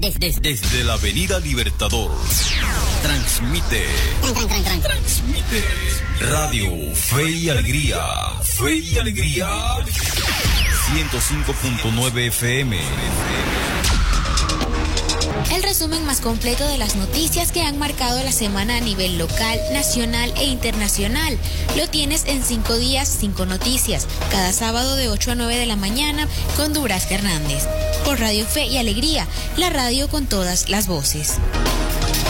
Desde la Avenida Libertador. Transmite Radio Fe y Alegría. Fe y Alegría. 105.9 FM. El resumen más completo de las noticias que han marcado la semana a nivel local, nacional e internacional. Lo tienes en 5 días, 5 noticias, cada sábado de 8 a 9 de la mañana con Durazca Hernández. Por Radio Fe y Alegría, la radio con todas las voces.